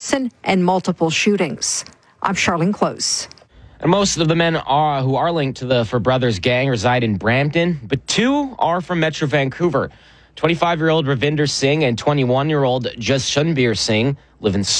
and multiple shootings. I'm Charlene Close. And most of the men who are linked to the Four Brothers gang reside in Brampton, but 2 are from Metro Vancouver. 25-year-old Ravinder Singh and 21-year-old Jashanbir Singh live in